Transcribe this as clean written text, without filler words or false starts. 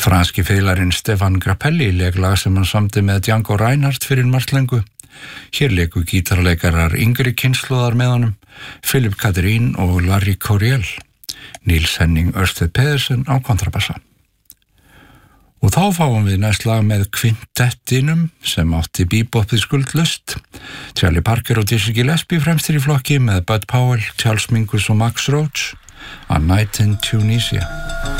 Franski fiðlarinn Stefan Grappelli lék lag sem hann samdi með Django Reinhardt fyrir margt löngu. Hér léku gítarleikarar yngri kynslóðar með honum, Philip Catherine og Larry Coryell, Niels Henning Ørsted Pedersen á kontrabassa. Og þá fáum við næst lag með kvintettinum sem átti bebopið skuldlaust. Charlie Parker og Dizzy Gillespie fremstir í flokki með Bud Powell, Charles Mingus og Max Roach, A Night in Tunisia.